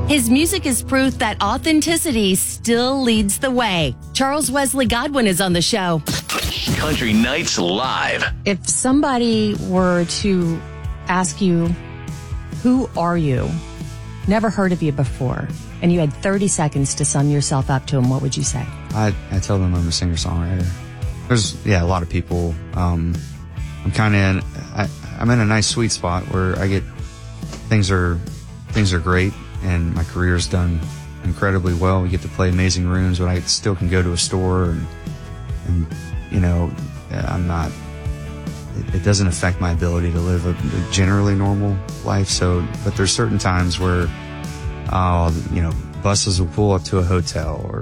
His music is proof that authenticity still leads the way. Charles Wesley Godwin is on the show. Country Nights Live. If somebody were to ask you, who are you? Never heard of you before, and you had 30 seconds to sum yourself up to them, what would you say? I tell them I'm a singer-songwriter. There's, a lot of people. I'm in a nice sweet spot where I get, things are great, and my career's done incredibly well. We get to play amazing rooms, but I still can go to a store and I'm not, it doesn't affect my ability to live a generally normal life. So, but there's certain times where, buses will pull up to a hotel or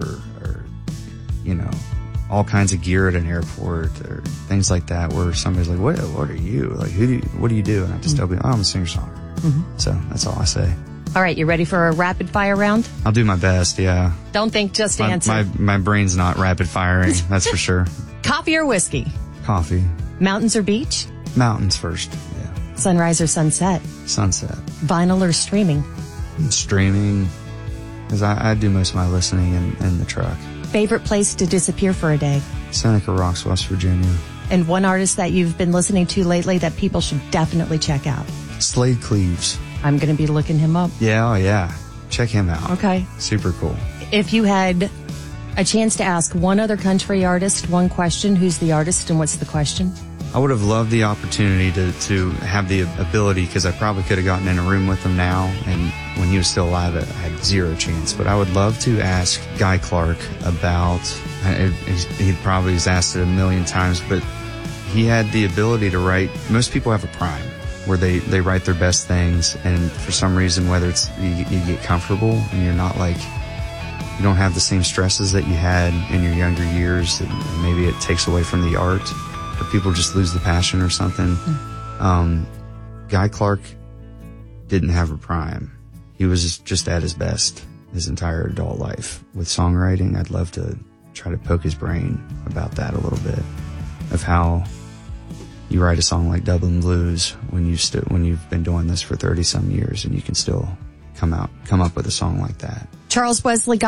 all kinds of gear at an airport or things like that, where somebody's like, what are you? Like, what do you do? And I just tell them, I'm a singer-songwriter. Mm-hmm. So that's all I say. All right, you ready for a rapid fire round? I'll do my best, yeah. Don't think, just answer. My brain's not rapid firing, that's for sure. Coffee or whiskey? Coffee. Mountains or beach? Mountains first, yeah. Sunrise or sunset? Sunset. Vinyl or streaming? Streaming, because I do most of my listening in the truck. Favorite place to disappear for a day? Seneca Rocks, West Virginia. And one artist that you've been listening to lately that people should definitely check out? Slade Cleaves. I'm going to be looking him up. Yeah. Check him out. Okay. Super cool. If you had a chance to ask one other country artist one question, who's the artist and what's the question? I would have loved the opportunity to have the ability, because I probably could have gotten in a room with him now, and when he was still alive, I had zero chance. But I would love to ask Guy Clark about, he probably has asked it a million times, but he had the ability to write. Most people have a prime where they write their best things, and for some reason, whether it's you get comfortable and you're not like, you don't have the same stresses that you had in your younger years, and maybe it takes away from the art, or people just lose the passion or something. Guy Clark didn't have a prime. He was just at his best his entire adult life. With songwriting, I'd love to try to poke his brain about that a little bit, of how you write a song like Dublin Blues when you've been doing this for 30 some years, and you can still come up with a song like that. Charles Wesley